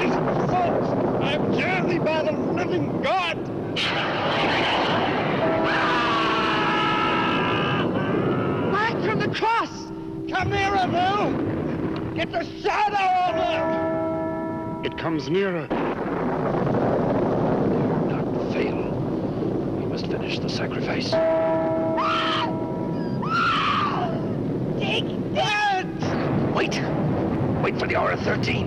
I adjure thee by the living God! Back from the cross! Come nearer, Bill! Get the shadow of him! It comes nearer. Not fail. We must finish the sacrifice. Take that! Wait! Wait for the hour of 13.